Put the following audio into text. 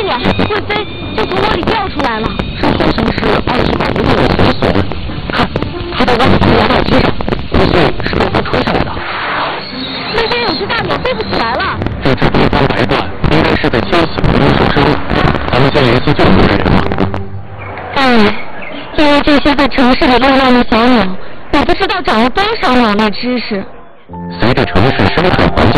远，会飞，就从窝里掉出来了。 这好像是28不动的小隼，看，它在往旁滑道机上，估计是被风吹下来的。 那边有只大鸟飞不起来了。 这只冰帆白鹳应该是在迁徙中受伤了，咱们先联系救护人员吧。 因为这些在城市里流浪的小鸟，我不知道长了多少鸟类知识。 随着城市生态环境